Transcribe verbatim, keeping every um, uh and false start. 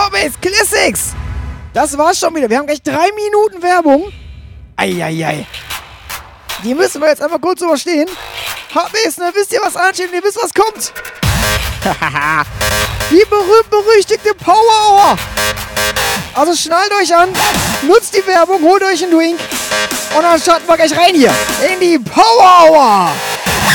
Hobbits Classics. Das war's schon wieder. Wir haben gleich drei Minuten Werbung. Eieiei. Die müssen wir jetzt einfach kurz überstehen. Hobbits, ne, wisst ihr, was ansteht und ihr wisst, was kommt? Die berühmt-berüchtigte Power Hour. Also schnallt euch an, nutzt die Werbung, holt euch einen Drink und dann starten wir gleich rein hier in die Power Hour.